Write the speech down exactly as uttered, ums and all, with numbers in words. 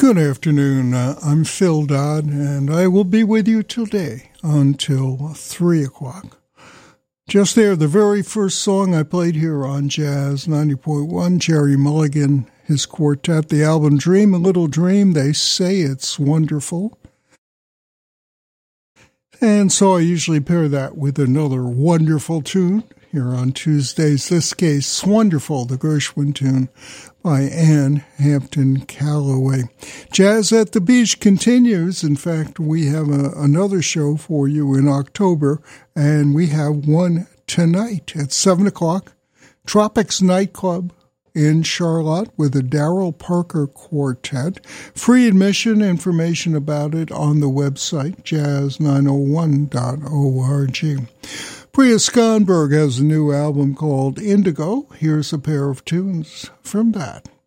Good afternoon. Uh, I'm Phil Dodd, and I will be with you today until three o'clock. Just there, the very first song I played here on Jazz ninety point one, Gerry Mulligan, his quartet, the album Dream a Little Dream. They say it's wonderful. And so I usually pair that with another wonderful tune here on Tuesdays. This case, Wonderful, the Gershwin tune by Anne Hampton Callaway. Jazz at the Beach continues. In fact, we have a, another show for you in October, and we have one tonight at seven o'clock. Tropics Nightclub in Charlotte with the Daryl Parker Quartet. Free admission, information about it on the website, jazz nine oh one dot org. Priya Skonberg has a new album called Indigo. Here's a pair of tunes from that.